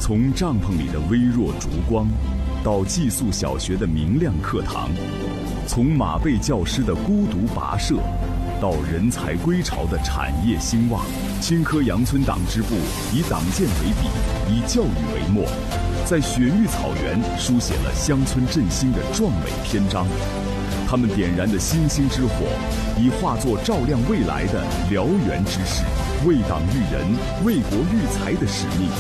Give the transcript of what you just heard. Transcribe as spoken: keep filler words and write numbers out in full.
从帐篷里的微弱烛光，到寄宿小学的明亮课堂，从马背教师的孤独跋涉，到人才归巢的产业兴旺，青稞阳村党支部以党建为笔，以教育为墨，在雪域草原书写了乡村振兴的壮美篇章。他们点燃的星星之火，已化作照亮未来的燎原之势，为党育人、为国育才的使命。